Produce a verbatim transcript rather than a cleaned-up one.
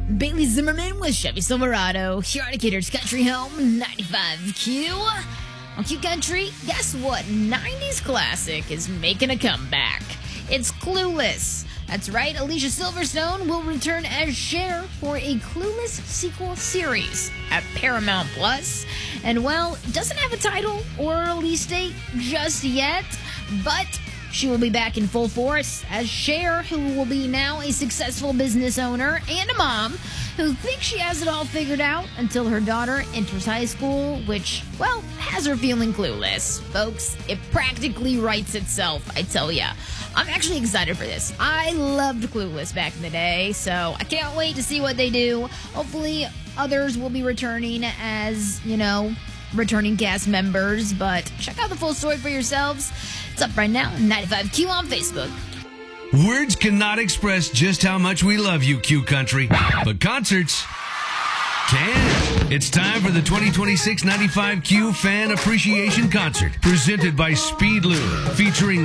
Bailey Zimmerman with Chevy Silverado, here on Decatur's Country Home, ninety-five Q. On Q Country, guess what nineties classic is making a comeback? It's Clueless. That's right, Alicia Silverstone will return as Cher for a Clueless sequel series at Paramount Plus. And, well, doesn't have a title or a release date just yet, but she will be back in full force as Cher, who will be now a successful business owner and a mom who thinks she has it all figured out until her daughter enters high school, which, well, has her feeling clueless. Folks, it practically writes itself, I tell ya. I'm actually excited for this. I loved Clueless back in the day, so I can't wait to see what they do. Hopefully others will be returning as, you know, returning cast members, but check out the full story for yourselves. It's up right now, ninety-five Q on Facebook. Words cannot express just how much we love you, Q Country, but concerts can. It's time for the twenty twenty-six ninety-five Q Fan Appreciation Concert, presented by Speed Lube, featuring